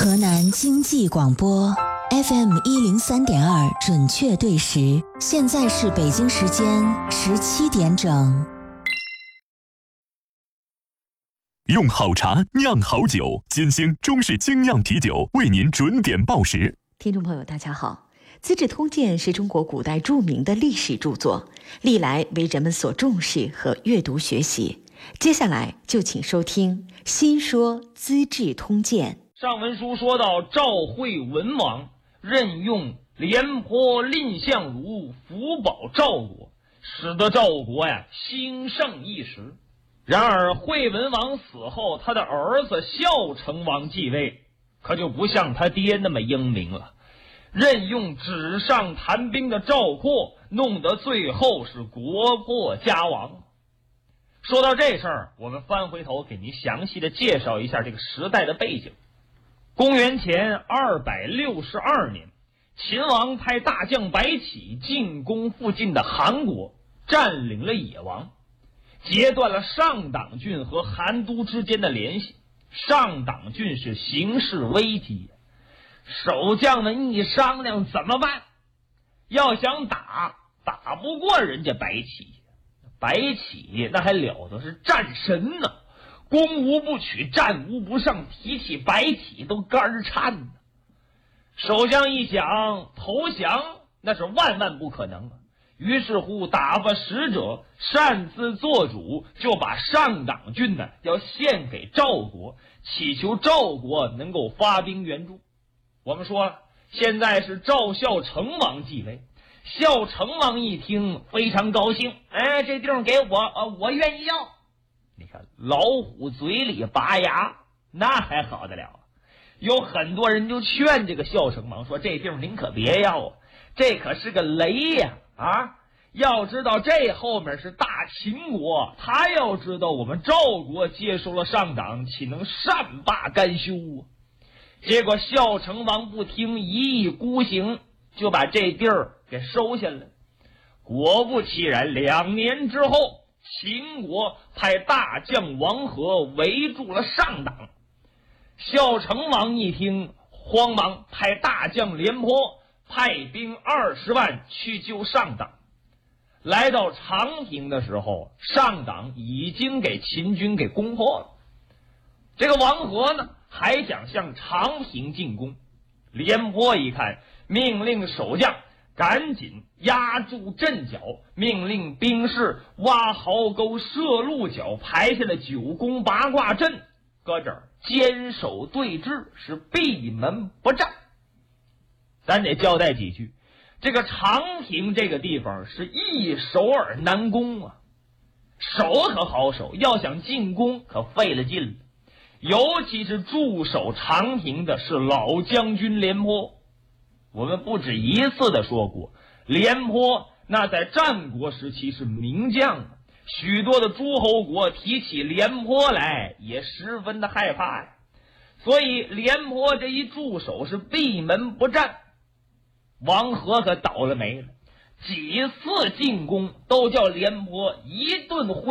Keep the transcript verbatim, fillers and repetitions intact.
河南经济广播 F M 一零三点二准确对时，现在是北京时间十七点整。 用好茶酿好酒，金星中式精酿啤酒为您准点报时。 听众朋友大家好，《资治通鉴》是中国古代著名的历史著作，历来为人们所重视和阅读学习。接下来就请收听《新说资治通鉴》。 上文书说到，赵惠文王任用廉颇、蔺相如辅保赵国，使得赵国呀兴盛一时。然而惠文王死后，他的儿子孝成王继位，可就不像他爹那么英明了，任用纸上谈兵的赵括，弄得最后是国破家亡。说到这事儿，我们翻回头给您详细的介绍一下这个时代的背景。公元前二百六十二年，秦王派大将白起进攻附近的韩国，占领了野王，截断了上党郡和韩都之间的联系。上党郡是形势危机，守将们一商量怎么办？要想打，打不过人家白起。白起那还了得，是战神呢，攻无不取，战无不胜，提起白起都肝颤呢。守将一想，投降那是万万不可能啊。于是乎打发使者擅自做主，就把上党郡呢要献给赵国，祈求赵国能够发兵援助。我们说了，现在是赵孝成王继位，孝成王一听非常高兴，哎，这地方给我，呃，我愿意要。你看老虎嘴里拔牙，那还好得了。有很多人就劝这个孝成王说，这地方您可别要啊，这可是个雷呀！啊，要知道这后面是大秦国，他要知道我们赵国接收了上党，岂能善罢甘休啊？结果孝成王不听，一意孤行，就把这地儿给收下了。果不其然，两年之后，秦国派大将王和围住了上党。孝成王一听，慌忙派大将廉颇派兵二十万去救上党。来到长平的时候，上党已经给秦军给攻破了。这个王和呢，还想向长平进攻。廉颇一看，命令守将赶紧压住阵脚，命令兵士挖壕沟、设鹿角，排下了九宫八卦阵，搁这儿坚守对峙，是闭门不战。咱得交代几句，这个长平这个地方是易守而难攻啊，守可好守，要想进攻可费了劲了。尤其是驻守长平的是老将军廉颇。我们不止一次的说过，廉颇那在战国时期是名将啊，许多的诸侯国提起廉颇来也十分的害怕呀。所以廉颇这一驻守是闭门不战。王和可倒了霉了，几次进攻都叫廉颇一顿挥